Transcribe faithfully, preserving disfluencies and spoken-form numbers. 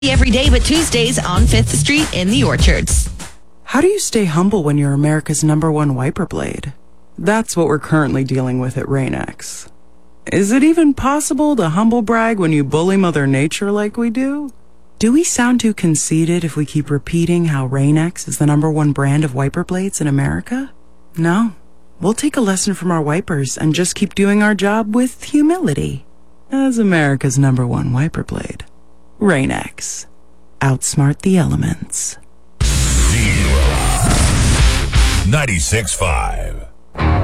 Every day but Tuesdays on fifth Street in the Orchards. How do you stay humble when you're America's number one wiper blade? That's what we're currently dealing with at Rain-X. Is it even possible to humble brag when you bully Mother Nature like we do? Do we sound too conceited if we keep repeating how Rain-X is the number one brand of wiper blades in America? No. We'll take a lesson from our wipers and just keep doing our job with humility. As America's number one wiper blade. Rain-X. Outsmart the elements. ninety-six point five